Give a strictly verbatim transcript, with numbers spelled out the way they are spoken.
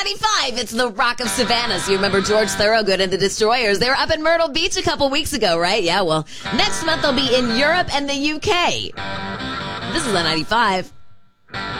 ninety-five, it's the Rock of Savannah. So you remember George Thorogood and the Destroyers. They were up in Myrtle Beach a couple weeks ago, right? Yeah, well, next month they'll be in Europe and the U K. This is the ninety-five.